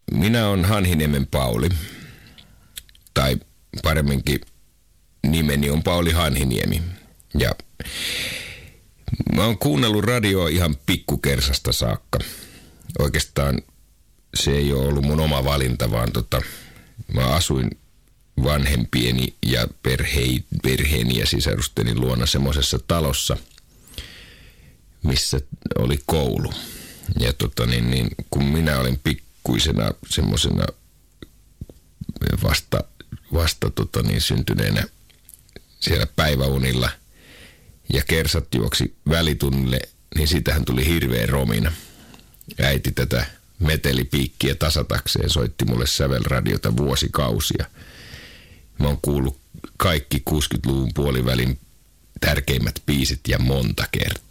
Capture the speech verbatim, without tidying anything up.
minä olen Hanhiniemen Pauli, tai paremminkin nimeni on Pauli Hanhiniemi. Ja mä oon kuunnellut radioa ihan pikkukersasta saakka. Oikeastaan se ei ole ollut mun oma valinta, vaan tota, mä asuin vanhempieni ja perhei, perheeni ja sisarusteni luona semmoisessa talossa, missä oli koulu. Ja tota niin, niin kun minä olin pikkuisena semmoisena vasta, vasta tota niin, syntyneenä siellä päiväunilla ja kersat juoksi välitunnille, niin siitähän tuli hirveä romina. Äiti tätä metelipiikkiä tasatakseen soitti mulle sävelradiota vuosikausia. Mä oon kuullut kaikki kuusikymmentäluvun puolivälin tärkeimmät biisit ja monta kertaa.